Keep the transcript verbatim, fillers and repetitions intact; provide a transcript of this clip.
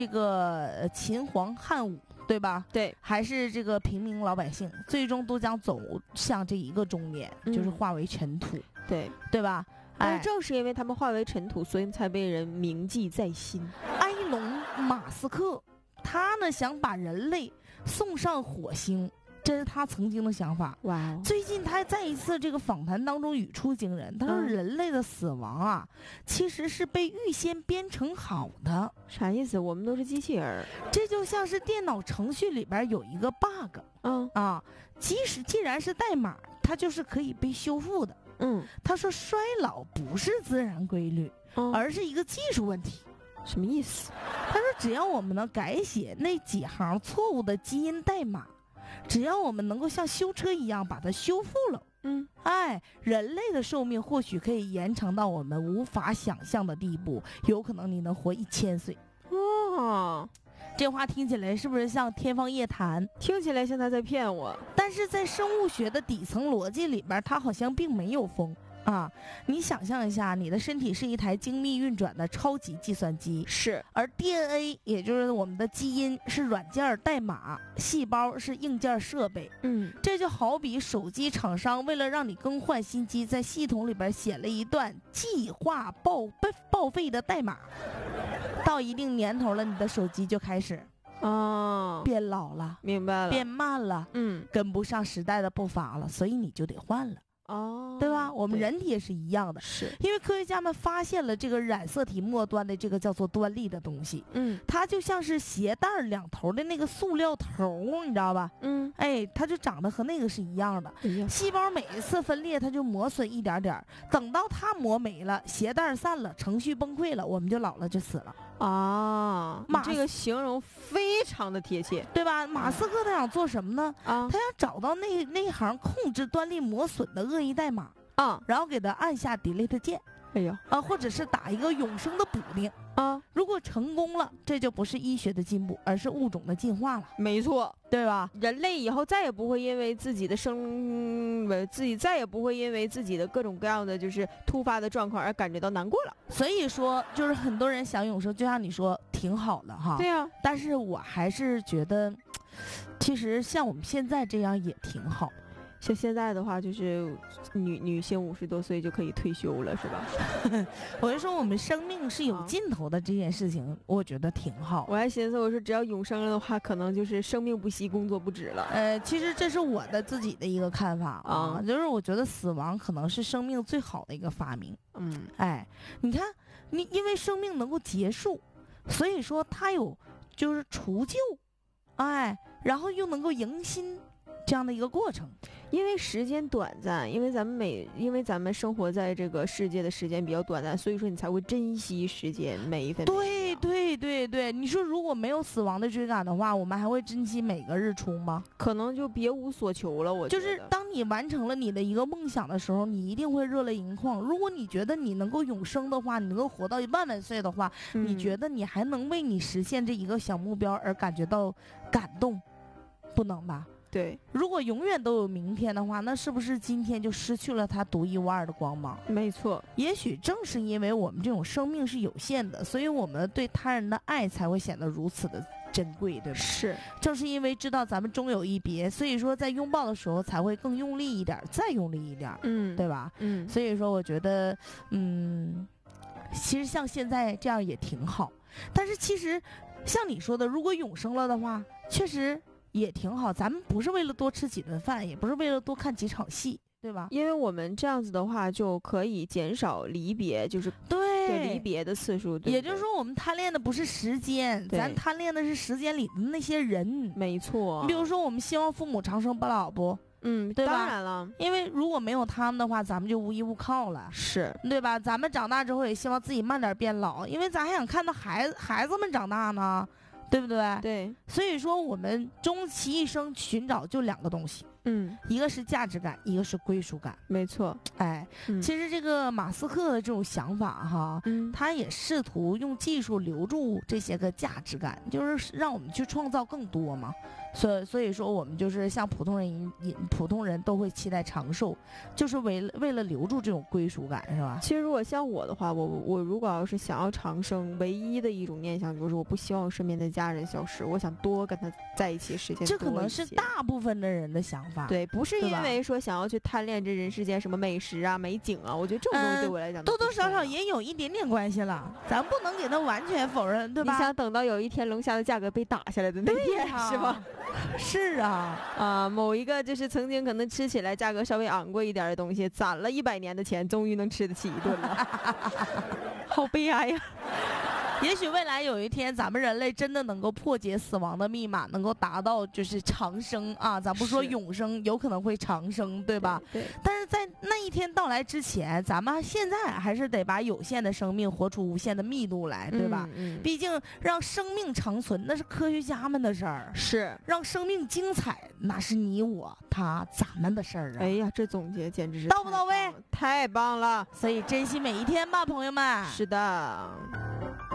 这个呃秦皇汉武，对吧？ 对， 还是这个平民老百姓，最终都将走向这一个终点， 嗯、 就是化为尘土， 对对吧？ 但是正是因为他们化为尘土，所以才被人铭记在心。 埃隆·马斯克，他呢想把人类送上火星。这是他曾经的想法。 哇哦！ 最近他在一次这个访谈当中语出惊人，他说人类的死亡啊，嗯、其实是被预先编程好的。 啥意思？我们都是机器人。 这就像是电脑程序里边有一个 bug， 嗯啊，即使既然是代码，它就是可以被修复的。 嗯， 他说衰老不是自然规律， 嗯、 而是一个技术问题。 什么意思？ 他说只要我们能改写那几行错误的基因代码。只要我们能够像修车一样把它修复了， 嗯， 哎，人类的寿命或许可以延长到我们无法想象的地步，有可能你能活一千岁。 哦， 这话听起来是不是像天方夜谭？ 听起来像他在骗我。 但是在生物学的底层逻辑里边，它好像并没有疯。啊，你想象一下，你的身体是一台精密运转的超级计算机， 是， 而 D N A 也就是我们的基因是软件代码，细胞是硬件设备。 嗯， 这就好比手机厂商为了让你更换新机，在系统里边写了一段计划报报废的代码，到一定年头了，你的手机就开始哦变老了， 明白了， 变慢了， 嗯， 跟不上时代的步伐了，所以你就得换了。 哦， 对吧？我们人体也是一样的， 是因为科学家们发现了这个染色体末端的这个叫做端粒的东西， 嗯， 它就像是鞋带两头的那个塑料头，你知道吧？ 嗯， 哎，它就长得和那个是一样的。细胞每一次分裂，它就磨损一点点，等到它磨没了，鞋带散了，程序崩溃了，我们就老了，就死了。 啊，马这个形容非常的贴切， 对吧？马斯克他想做什么呢？ 啊， 他想找到那那一行控制端粒磨损的恶意代码啊， 然后给他按下 delete 键。 哎呀啊，或者是打一个永生的补丁啊， 如果成功了，这就不是医学的进步，而是物种的进化了。 没错， 对吧？ 人类以后再也不会因为自己的生，呃，自己再也不会因为自己的各种各样的就是突发的状况而感觉到难过了。 所以说，就是很多人想永生，就像你说，挺好的哈。 对呀、啊， 但是我还是觉得，其实像我们现在这样也挺好。 像现在的话，就是女女性五十多岁就可以退休了，是吧？ 我就说我们生命是有尽头的这件事情，啊、我觉得挺好。 我还寻思，我说只要永生了的话，可能就是生命不息，工作不止了。 呃，其实这是我的自己的一个看法啊，嗯、就是我觉得死亡可能是生命最好的一个发明。 嗯， 哎，你看，你因为生命能够结束，所以说它有就是除旧，哎，然后又能够迎新。这样的一个过程， 因为时间短暂，因为咱们每因为咱们生活在这个世界的时间比较短暂，所以说你才会珍惜时间每一分每对对对对，你说如果没有死亡的追赶的话，我们还会珍惜每个日出吗？ 可能就别无所求了。我觉得就是当你完成了你的一个梦想的时候，你一定会热泪盈眶。如果你觉得你能够永生的话，你能够活到万万岁的话，嗯、你觉得你还能为你实现这一个小目标而感觉到感动？不能吧？ 对， 如果永远都有明天的话，那是不是今天就失去了它独一无二的光芒？ 没错， 也许正是因为我们这种生命是有限的，所以我们对他人的爱才会显得如此的珍贵，对吧？ 是， 正是因为知道咱们终有一别，所以说在拥抱的时候才会更用力一点，再用力一点， 嗯， 对吧？ 嗯， 所以说我觉得，嗯，其实像现在这样也挺好，但是其实像你说的，如果永生了的话，确实。也挺好，咱们不是为了多吃几顿饭，也不是为了多看几场戏，对吧？ 因为我们这样子的话，就可以减少离别，就是对对离别的次数。对对， 也就是说，我们贪恋的不是时间，咱贪恋的是时间里的那些人。 没错。 你比如说，我们希望父母长生不老不？ 嗯， 对吧？ 当然了， 因为如果没有他们的话，咱们就无依无靠了， 是对吧？咱们长大之后也希望自己慢点变老，因为咱还想看到孩子孩子们长大呢。对不对？ 对， 所以说我们终其一生寻找就两个东西， 嗯， 一个是价值感，一个是归属感。 没错。 哎， 嗯、 其实这个马斯克的这种想法哈， 嗯， 他也试图用技术留住这些个价值感，就是让我们去创造更多嘛。所以所以说，我们就是像普通人，普通人都会期待长寿，就是为了为了留住这种归属感，是吧？ 其实如果像我的话，我我如果要是想要长生，唯一的一种念想就是我不希望身边的家人消失，我想多跟他在一起时间多一些。 这可能是大部分的人的想法。 对，不是因为说想要去贪恋这人世间什么美食啊、美景啊，我觉得这种东西对我来讲、嗯、 多多少少也有一点点关系了，咱不能给他完全否认，对吧？ 你想等到有一天龙虾的价格被打下来的那天，是吧？ 是啊， 啊，某一个就是曾经可能吃起来价格稍微昂贵一点的东西，攒了一百年的钱，终于能吃得起一顿了，好悲哀呀！ 也许未来有一天，咱们人类真的能够破解死亡的密码，能够达到就是长生啊！咱不说永生，有可能会长生，对吧？ 对。对， 但是在那一天到来之前，咱们现在还是得把有限的生命活出无限的密度来，对吧？ 嗯嗯、 毕竟让生命长存，那是科学家们的事儿； 是让生命精彩，那是你我他咱们的事儿啊！ 哎呀，这总结简直是到不到位？ 太棒了！ 所以珍惜每一天吧，朋友们。 是的。